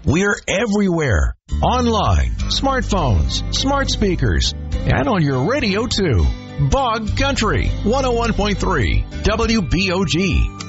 We're everywhere. Online, smartphones, smart speakers, and on your radio too. Bog Country 101.3 WBOG.